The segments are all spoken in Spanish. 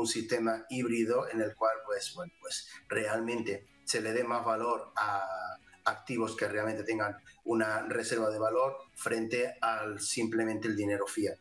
un sistema híbrido en el cual pues realmente se le dé más valor a activos que realmente tengan una reserva de valor frente al simplemente el dinero fiat.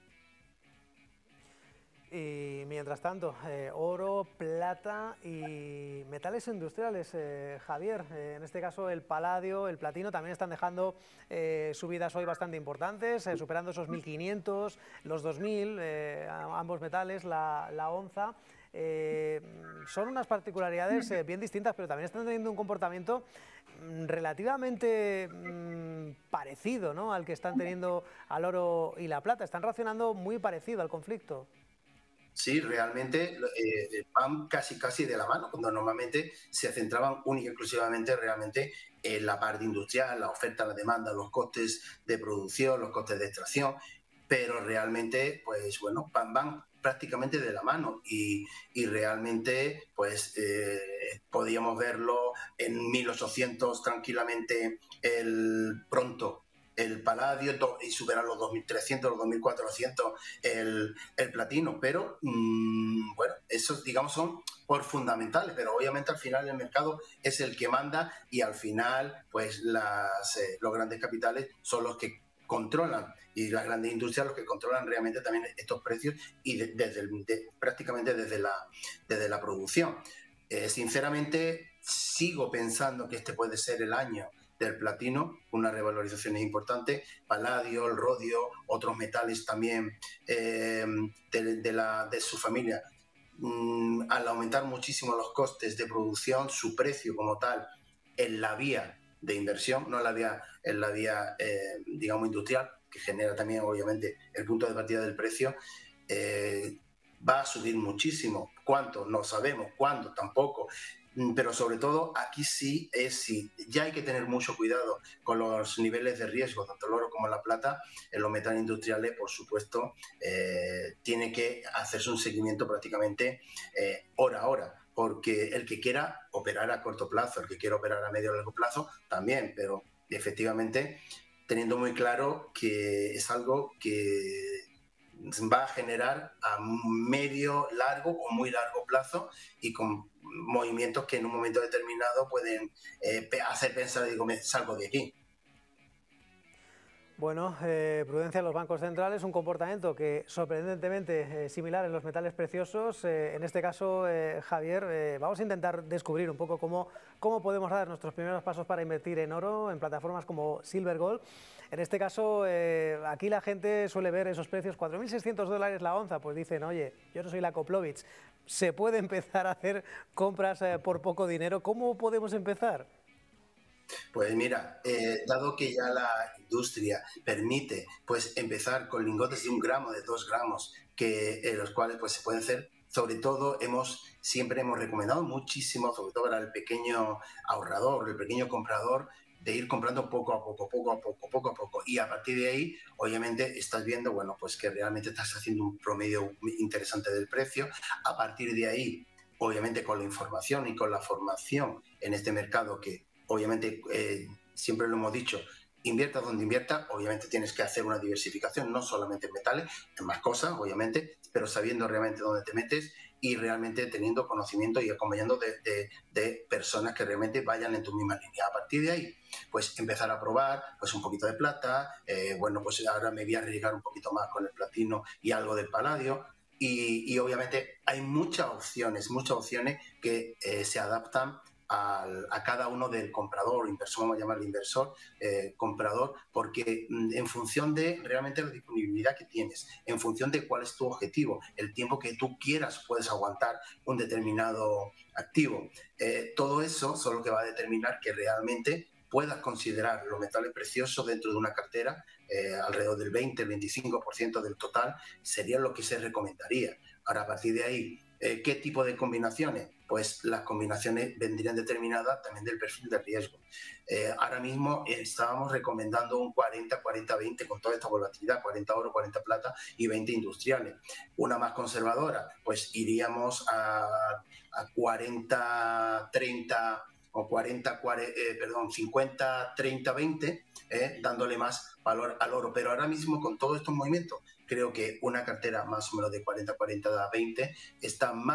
Y mientras tanto, oro, plata y metales industriales, Javier, en este caso el paladio, el platino también están dejando subidas hoy bastante importantes, superando esos 1.500, los 2.000, ambos metales, la onza. Son unas particularidades bien distintas, pero también están teniendo un comportamiento relativamente parecido, ¿no?, al que están teniendo al oro y la plata. Están reaccionando muy parecido al conflicto. Sí, realmente van casi de la mano, cuando normalmente se centraban única y exclusivamente realmente en la parte industrial, la oferta, la demanda, los costes de producción, los costes de extracción, pero realmente, pues bueno, van prácticamente de la mano y realmente, pues podíamos verlo en 1800 tranquilamente pronto el paladio y superar los 2300, los 2400 el platino, pero bueno, esos digamos son por fundamentales, pero obviamente al final el mercado es el que manda y al final pues los grandes capitales son los que controlan y las grandes industrias los que controlan realmente también estos precios y prácticamente desde la producción. Sinceramente sigo pensando que este puede ser el año del platino, unas revalorizaciones importantes, paladio, el rodio, otros metales también de su familia. Al aumentar muchísimo los costes de producción, su precio como tal en la vía de inversión, no en la vía digamos industrial, que genera también obviamente el punto de partida del precio, va a subir muchísimo. ¿Cuánto? No sabemos. ¿Cuándo? Tampoco. Pero sobre todo aquí sí ya hay que tener mucho cuidado con los niveles de riesgo, tanto el oro como la plata. En los metales industriales, por supuesto, tiene que hacerse un seguimiento prácticamente hora a hora, porque el que quiera operar a corto plazo, el que quiera operar a medio o largo plazo, también, pero efectivamente teniendo muy claro que es algo que va a generar a medio, largo o muy largo plazo y con movimientos que en un momento determinado pueden hacer pensar, digo, me salgo de aquí. Bueno, prudencia en los bancos centrales, un comportamiento que sorprendentemente similar en los metales preciosos. En este caso, Javier, vamos a intentar descubrir un poco cómo podemos dar nuestros primeros pasos para invertir en oro en plataformas como Silver Gold. En este caso, aquí la gente suele ver esos precios, $4.600 la onza, pues dicen, oye, yo no soy la Koplovich, se puede empezar a hacer compras por poco dinero. ¿Cómo podemos empezar? Pues mira, dado que ya la industria permite pues empezar con lingotes de 1 gramo, de 2 gramos, los cuales pues se pueden hacer, sobre todo siempre hemos recomendado muchísimo, sobre todo para el pequeño ahorrador, el pequeño comprador, de ir comprando poco a poco. Y a partir de ahí, obviamente, estás viendo, bueno, pues que realmente estás haciendo un promedio interesante del precio. A partir de ahí, obviamente, con la información y con la formación en este mercado que obviamente, siempre lo hemos dicho, inviertas donde inviertas, obviamente tienes que hacer una diversificación, no solamente en metales, en más cosas, obviamente, pero sabiendo realmente dónde te metes y realmente teniendo conocimiento y acompañando de personas que realmente vayan en tu misma línea. A partir de ahí, pues empezar a probar pues un poquito de plata, bueno, pues ahora me voy a arriesgar un poquito más con el platino y algo del paladio, y obviamente hay muchas opciones que se adaptan a cada uno del comprador, inversor, vamos a llamarle inversor, comprador, porque en función de realmente la disponibilidad que tienes, en función de cuál es tu objetivo, el tiempo que tú quieras puedes aguantar un determinado activo, todo eso son lo que va a determinar que realmente puedas considerar los metales preciosos dentro de una cartera, alrededor del 20-25% del total sería lo que se recomendaría. Ahora, a partir de ahí, ¿qué tipo de combinaciones? Pues las combinaciones vendrían determinadas también del perfil de riesgo. Ahora mismo estábamos recomendando un 40-40-20 con toda esta volatilidad, 40 oro, 40 plata y 20 industriales. Una más conservadora, pues iríamos a 40-30 o 50-30-20, dándole más valor al oro. Pero ahora mismo con todos estos movimientos, creo que una cartera más o menos de 40-40-20 está más